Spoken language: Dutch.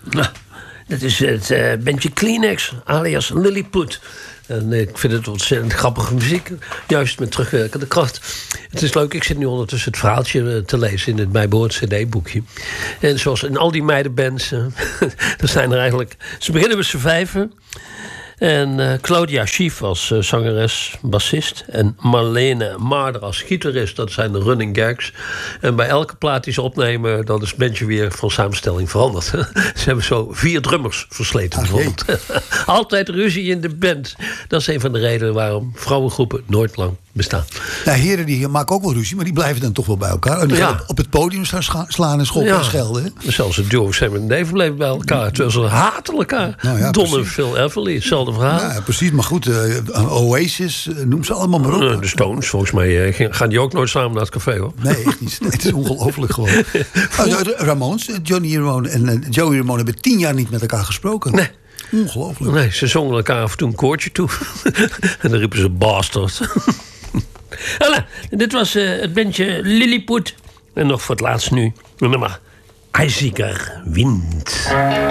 Nou, dat is het bandje Kleenex, alias Lilliput. En ik vind het ontzettend grappige muziek. Juist met terugwerkende kracht. Het is leuk, ik zit nu ondertussen het verhaaltje te lezen in het bijbehorend cd-boekje. En zoals in al die meidenbands, er zijn er eigenlijk... Ze beginnen met z'n vijven. En Claudia Schief als zangeres, bassist. En Marlene Marder als gitarist. Dat zijn de running gags. En bij elke plaat die ze opnemen... dan is het bandje weer van samenstelling veranderd. Ze hebben zo 4 drummers versleten bijvoorbeeld. Altijd ruzie in de band. Dat is een van de redenen waarom vrouwengroepen nooit lang bestaan. Nou, heren die maken ook wel ruzie... maar die blijven dan toch wel bij elkaar. En die gaan op het podium slaan en schoppen en schelden. Hè? Zelfs het duo Sam en Dave bleven bij elkaar. Terwijl ze haten elkaar. Don en Phil Everly, hetzelfde verhaal. Ja, precies. Maar goed, Oasis, noem ze allemaal maar op. De Stones, volgens mij gaan die ook nooit samen naar het café, hoor. Nee, echt niet. Nee, het is ongelooflijk gewoon. Ramones, Johnny Ramone en Joey Ramone... hebben 10 jaar niet met elkaar gesproken. Nee. Ongelooflijk. Nee, ze zongen elkaar af en toe een koortje toe. En dan riepen ze bastard. Voilà, dit was het bandje Lilliput. En nog voor het laatst nu, nummer IJziger Wind.